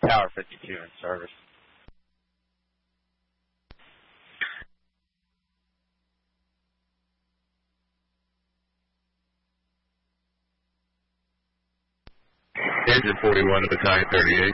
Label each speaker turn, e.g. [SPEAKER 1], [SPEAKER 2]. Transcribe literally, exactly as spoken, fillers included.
[SPEAKER 1] Tower fifty-two in service.
[SPEAKER 2] Engine forty-one to Battalion thirty-eight.